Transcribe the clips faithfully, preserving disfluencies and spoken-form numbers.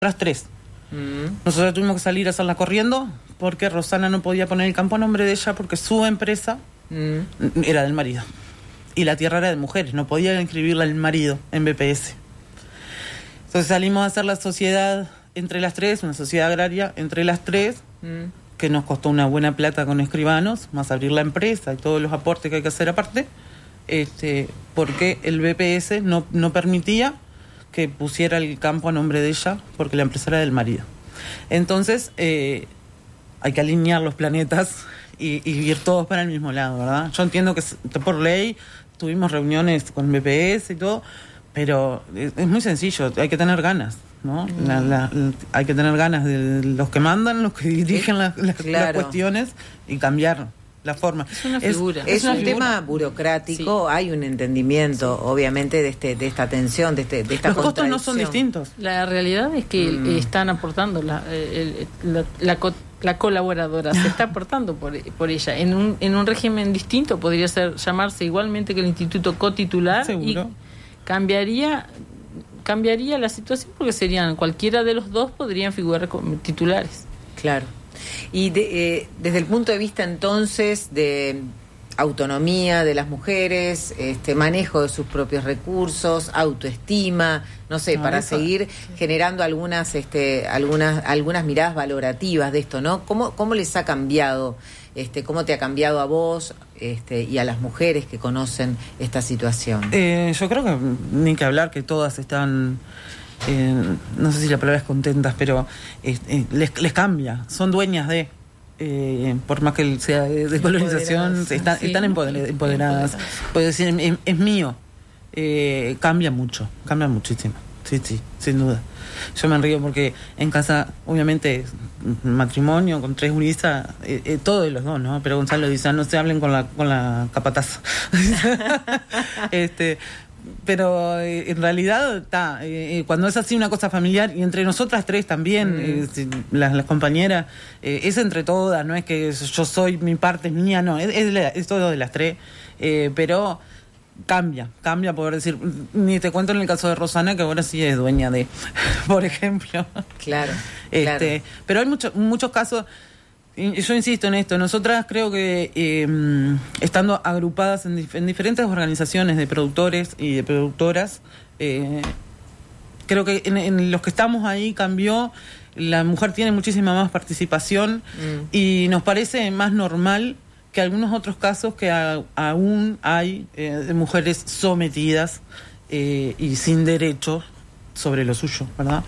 las tres. Mm. Nosotros tuvimos que salir a hacerla corriendo porque Rosana no podía poner el campo a nombre de ella porque su empresa mm. era del marido. Y la tierra era de mujeres, no podía inscribirla el marido en B P S. Entonces salimos a hacer la sociedad entre las tres, una sociedad agraria entre las tres, mm. que nos costó una buena plata con escribanos, más abrir la empresa y todos los aportes que hay que hacer aparte, este, porque el B P S no, no permitía que pusiera el campo a nombre de ella, porque la empresa era del marido. Entonces, eh, hay que alinear los planetas y, y ir todos para el mismo lado, ¿verdad? Yo entiendo que por ley tuvimos reuniones con B P S y todo, pero es, es muy sencillo, hay que tener ganas, ¿no? Mm. La, la, la, hay que tener ganas de los que mandan, los que dirigen las, las, claro. las cuestiones y cambiar la forma. Es una figura. Es, es, es una un figura. tema burocrático, sí. Hay un entendimiento, sí. obviamente, de este de esta tensión, de, este, de esta Los costos no son distintos. La realidad es que mm. están aportando, la, el, la, la, la, la colaboradora se está aportando por, por ella. En un, en un régimen distinto podría ser llamarse igualmente que el instituto cotitular. Seguro. Y cambiaría... cambiaría la situación porque serían cualquiera de los dos podrían figurar como titulares. Claro. Y de, eh, desde el punto de vista entonces de autonomía de las mujeres, este manejo de sus propios recursos, autoestima, no sé, no, para eso. seguir generando algunas este algunas algunas miradas valorativas de esto, ¿no? ¿Cómo cómo les ha cambiado este cómo te ha cambiado a vos este y a las mujeres que conocen esta situación? Eh, yo creo que ni que hablar que todas están eh, no sé si la palabra es contentas, pero eh, eh, les les cambia, son dueñas de Eh, por más que sea de, de colonización, están, sí, están empoderadas. empoderadas. Puedo decir, es, es mío. Eh, cambia mucho, cambia muchísimo. Sí, sí, sin duda. Yo me río porque en casa, obviamente, matrimonio con tres gurisas, eh, eh, todo de los dos, ¿no? Pero Gonzalo dice, no se hablen con la con la capataza. este... Pero eh, en realidad está eh, cuando es así una cosa familiar y entre nosotras tres también, mm. eh, si, las, las compañeras, eh, es entre todas, no es que yo soy, mi parte es mía, no, es, es, es todo de las tres, eh, pero cambia, cambia poder decir, ni te cuento en el caso de Rosana que ahora sí es dueña de, por ejemplo. Claro, este, claro. Pero hay mucho, muchos casos. Yo insisto en esto, nosotras creo que eh, estando agrupadas en, dif- en diferentes organizaciones de productores y de productoras, eh, creo que en, en los que estamos ahí cambió, la mujer tiene muchísima más participación mm. y nos parece más normal que algunos otros casos que a, aún hay eh, de mujeres sometidas eh, y sin derechos sobre lo suyo, ¿verdad?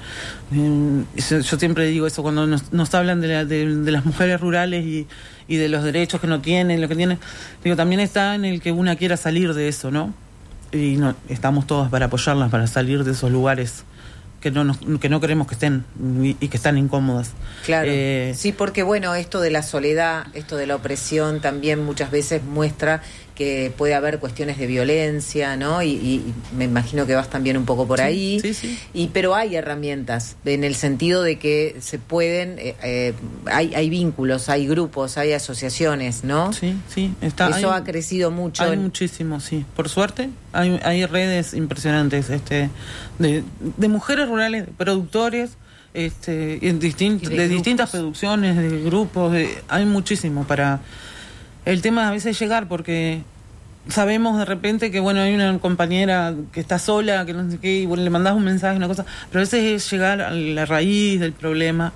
Eh, yo siempre digo eso cuando nos, nos hablan de, la, de, de las mujeres rurales y, y de los derechos que no tienen, lo que tienen, digo, también está en el que una quiera salir de eso, ¿no? Y no, estamos todos para apoyarlas, para salir de esos lugares que no nos, que no queremos que estén y, y que están incómodas. Claro, eh, sí, porque bueno, esto de la soledad, esto de la opresión también muchas veces muestra que puede haber cuestiones de violencia, ¿no? Y, y me imagino que vas también un poco por sí, ahí. Sí, sí. Y pero hay herramientas en el sentido de que se pueden, eh, eh, hay hay vínculos, hay grupos, hay asociaciones, ¿no? Sí, sí. Está, Eso hay, ha crecido mucho. Hay en... muchísimo, sí. Por suerte, hay hay redes impresionantes, este, de, de mujeres rurales, de productores, este, en distin- de, de distintas producciones, de grupos, de, hay muchísimo para. El tema a veces es llegar porque sabemos de repente que bueno hay una compañera que está sola, que no sé qué, y bueno, le mandás un mensaje, una cosa, pero a veces es llegar a la raíz del problema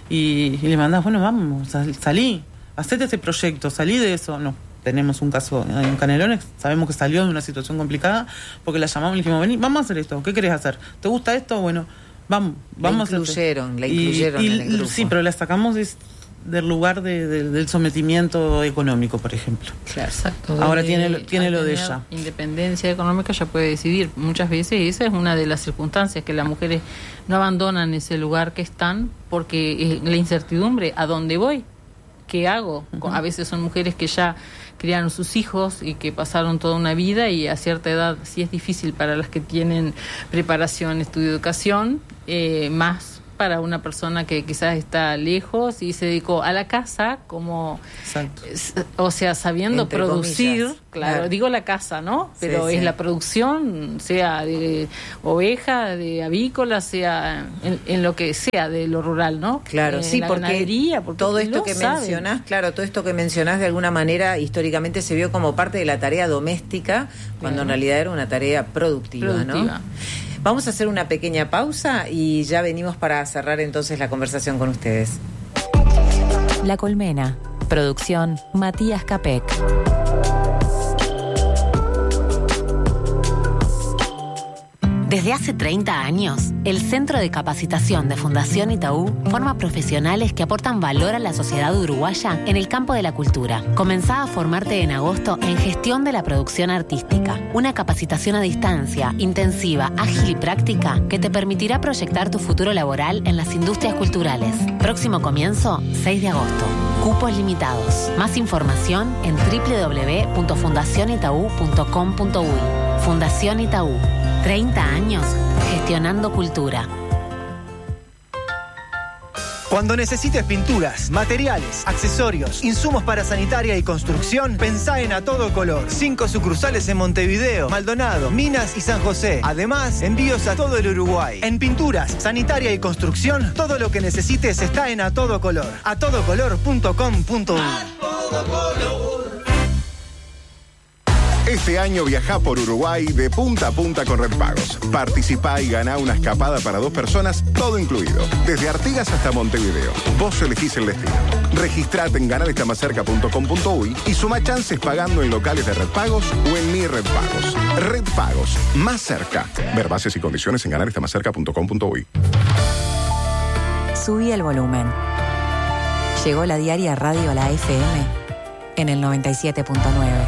y, y le mandás, bueno, vamos, sal, salí, hacete este proyecto, salí de eso. No, tenemos un caso en Canelones, sabemos que salió de una situación complicada porque la llamamos y le dijimos, vení, vamos a hacer esto, ¿qué querés hacer? ¿Te gusta esto? Bueno, vamos, vamos la incluyeron, a hacer. La incluyeron y, en y, el grupo. Sí, pero la sacamos de... del lugar de, de, del sometimiento económico, por ejemplo. Claro, exacto. Ahora de, tiene, tiene lo de ella. Independencia económica ya puede decidir. Muchas veces esa es una de las circunstancias, que las mujeres no abandonan ese lugar que están porque la incertidumbre, ¿a dónde voy? ¿Qué hago? Uh-huh. A veces son mujeres que ya criaron sus hijos y que pasaron toda una vida y a cierta edad sí es difícil para las que tienen preparación, estudio, educación, eh, más para una persona que quizás está lejos y se dedicó a la casa como, Exacto. o sea, sabiendo Entre producir, comillas. claro, Claro. digo la casa, ¿no? Pero Sí, es sí. la producción, sea de oveja, de avícola, sea en, en lo que sea de lo rural, ¿no? Claro, En sí, la porque, ganadería, porque todo esto lo que saben. mencionás, claro, todo esto que mencionás de alguna manera históricamente se vio como parte de la tarea doméstica, cuando Claro. en realidad era una tarea productiva, Productiva. ¿no? Vamos a hacer una pequeña pausa y ya venimos para cerrar entonces la conversación con ustedes. La Colmena. Producción Matías Capek. Desde hace treinta años, el Centro de Capacitación de Fundación Itaú forma profesionales que aportan valor a la sociedad uruguaya en el campo de la cultura. Comenzá a formarte en agosto en Gestión de la Producción Artística, una capacitación a distancia, intensiva, ágil y práctica que te permitirá proyectar tu futuro laboral en las industrias culturales. Próximo comienzo, seis de agosto. Cupos limitados. Más información en doble u doble u doble u punto fundación itaú punto com punto uy. Fundación Itaú. treinta años gestionando cultura. Cuando necesites pinturas, materiales, accesorios, insumos para sanitaria y construcción, pensá en A Todo Color. Cinco sucursales en Montevideo, Maldonado, Minas y San José. Además, envíos a todo el Uruguay. En pinturas, sanitaria y construcción, todo lo que necesites está en A Todo Color. a todo color punto com punto uy. Este año viajá por Uruguay de punta a punta con Red Pagos. Participá y ganá una escapada para dos personas, todo incluido. Desde Artigas hasta Montevideo. Vos elegís el destino. Registrate en ganar está más cerca punto com punto uy y suma chances pagando en locales de Red Pagos o en Mi Red Pagos. Red Pagos, más cerca. Ver bases y condiciones en ganar está más cerca punto com punto uy. Subí el volumen. Llegó la diaria Radio a la F M en el noventa y siete punto nueve.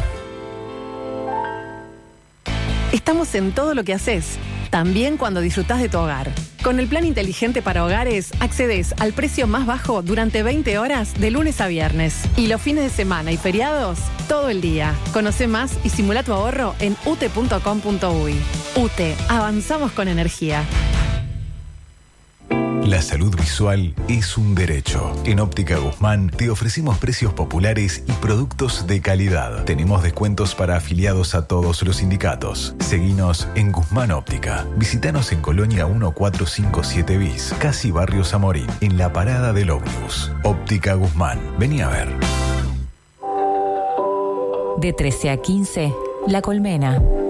Estamos en todo lo que haces, también cuando disfrutás de tu hogar. Con el plan inteligente para hogares, accedes al precio más bajo durante veinte horas de lunes a viernes. Y los fines de semana y feriados, todo el día. Conoce más y simula tu ahorro en u t punto com punto uy. U T, avanzamos con energía. La salud visual es un derecho. En Óptica Guzmán te ofrecemos precios populares y productos de calidad. Tenemos descuentos para afiliados a todos los sindicatos. Seguinos en Guzmán Óptica. Visítanos en Colonia mil cuatrocientos cincuenta y siete bis, casi Barrio Zamorín, en la parada del ómnibus. Óptica Guzmán. Vení a ver. De trece a quince, La Colmena.